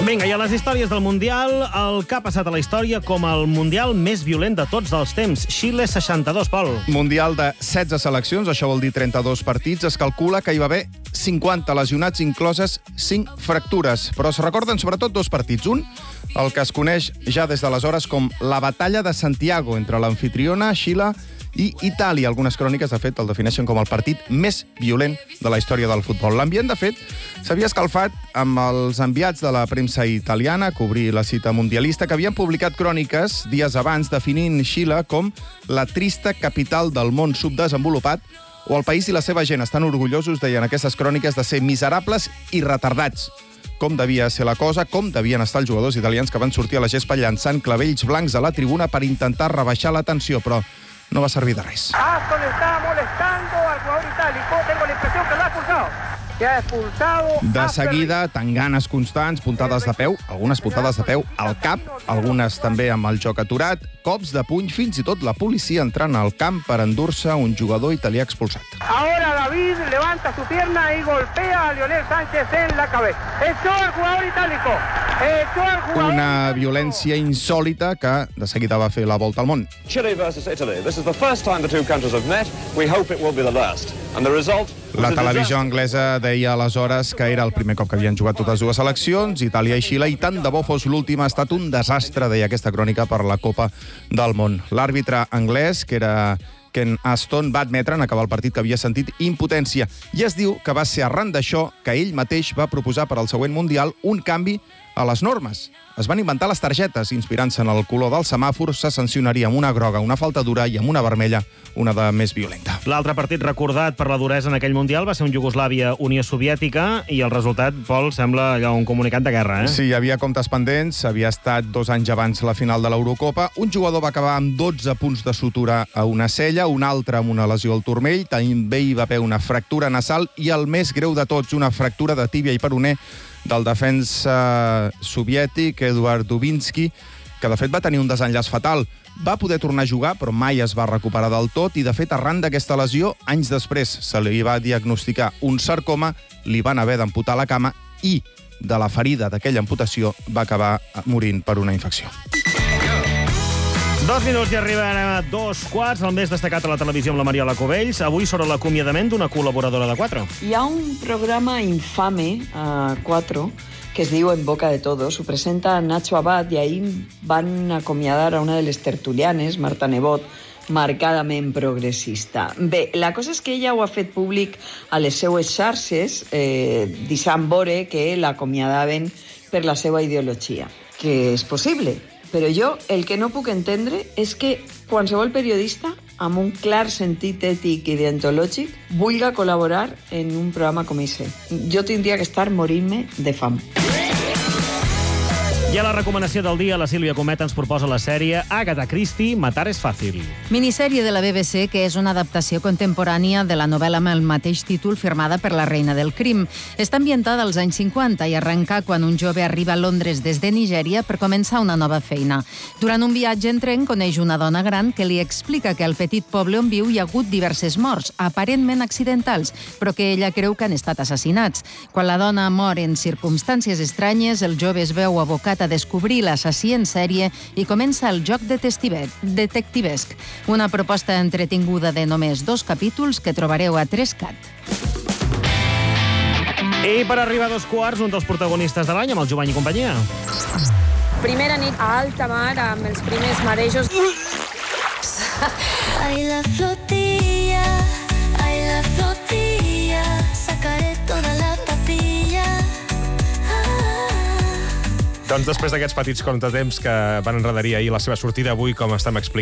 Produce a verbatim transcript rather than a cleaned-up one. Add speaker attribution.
Speaker 1: Vinga, i a les històries del Mundial, el que ha passat a la història com el Mundial més violent de tots els temps. Xile seixanta-dos, Pol.
Speaker 2: Mundial de setze seleccions, això vol dir trenta-dos partits. Es calcula que hi va haver cinquanta lesionats, incloses cinc fractures. Però es recorden sobretot dos partits. Un, el que es coneix ja des d'aleshores com la Batalla de Santiago, entre l'amfitriona, Xile, i Itàlia. Algunes cròniques, de fet, el defineixen com el partit més violent de la història del futbol. L'ambient, de fet, s'havia escalfat amb els enviats de la premsa italiana a cobrir la cita mundialista, que havien publicat cròniques dies abans definint Xile com la trista capital del món subdesenvolupat, o el país i la seva gent estan orgullosos, deien aquestes cròniques, de ser miserables i retardats. Com devia ser la cosa, com devien estar els jugadors italians que van sortir a la gespa llançant clavells blancs a la tribuna per intentar rebaixar la tensió, però no va servir de res.
Speaker 3: Aston está molestando al jugador itálico. Tengo la impresión que lo ha expulsado. Que ha expulsado.
Speaker 2: De seguida, tanganes constants, puntades de peu, algunes puntades de peu al cap, algunes també amb el joc aturat, cops de puny, fins i tot la policia entrant al camp per endur-se un jugador italià expulsat.
Speaker 3: Ahora David levanta su pierna y golpea a Lionel Sánchez en la cabeza. Echó al jugador itálico. Echó al jugador.
Speaker 2: Una violència insòlita que de seguida va fer la volta al món.
Speaker 4: Chile versus Italy. This is the first time the two countries have met. We hope it will be the last. And the result...
Speaker 2: La televisió anglesa deia aleshores que era el primer cop que havien jugat totes dues seleccions, Itàlia i Xile, i tant de bo fos l'última, ha estat un desastre, deia aquesta crònica, per la Copa del Món. L'àrbitre anglès, que era Ken Aston, va admetre en acabar el partit que havia sentit impotència, i es diu que va ser arran d'això que ell mateix va proposar per al següent Mundial un canvi a les normes. Es van inventar les targetes, inspirant-se en el color del semàfor, se sancionaria amb una groga, una falta dura, i amb una vermella, una de més violenta.
Speaker 1: L'altre partit recordat per la duresa en aquell Mundial va ser un Iugoslàvia-Unió Soviètica, i el resultat, Pol, sembla allò un comunicat de guerra, eh?
Speaker 2: Sí, hi havia comptes pendents, havia estat dos anys abans la final de l'Eurocopa. Un jugador va acabar amb dotze punts de sutura a una cella, un altre amb una lesió al turmell, també hi va haver una fractura nasal, i el més greu de tots, una fractura de tíbia i peroné del defensa soviètic Eduard Dubinsky, que de fet va tenir un desenllaç fatal. Va poder tornar a jugar, però mai es va recuperar del tot, i de fet, arran d'aquesta lesió, anys després se li va diagnosticar un sarcoma, li van haver d'amputar la cama, i de la ferida d'aquella amputació va acabar morint per una infecció.
Speaker 1: Dos minuts i arriben a dos quarts, el més destacat a la televisió amb la Mariola Cubells. Avui sobre l'acomiadament d'una col·laboradora de Cuatro.
Speaker 5: Hi ha un programa infame a Cuatro que es diu En boca de todos. Ho presenta Nacho Abad i ahir van acomiadar a una de les tertulianes, Marta Nebot, marcadament progressista. Bé, la cosa és que ella ho ha fet públic a les seues xarxes, eh, deixant veure que l'acomiadaven per la seva ideologia. Que és possible. Però jo el que no puc entendre és que qualsevol periodista amb un clar sentit ètic i deontològic vulga col·laborar en un programa com aquest. Jo tindria que estar morint-me de fam.
Speaker 1: I a la recomanació del dia, la Sílvia Comet ens proposa la sèrie Agatha Christie, Matar és fàcil.
Speaker 6: Minissèrie de la B B C que és una adaptació contemporània de la novel·la amb el mateix títol firmada per la reina del crim. Està ambientada als anys cinquanta i arrenca quan un jove arriba a Londres des de Nigèria per començar una nova feina. Durant un viatge en tren coneix una dona gran que li explica que al petit poble on viu hi ha hagut diverses morts, aparentment accidentals, però que ella creu que han estat assassinats. Quan la dona mor en circumstàncies estranyes, el jove es veu abocat a descobrir l'assassí en sèrie i comença el joc detectivesc. Una proposta entretinguda de només dos capítols que trobareu a Trescat.
Speaker 1: I per arribar a dos quarts, un dels protagonistes de l'any amb el Jovany i companyia.
Speaker 7: Primera nit a alta mar amb els primers marejos.
Speaker 8: Ay, la flotilla, ay, la flotilla, sacaré toda la papilla.
Speaker 9: Doncs després d'aquests petits contratemps que van enredar ahir la seva sortida, avui, com estem explicant,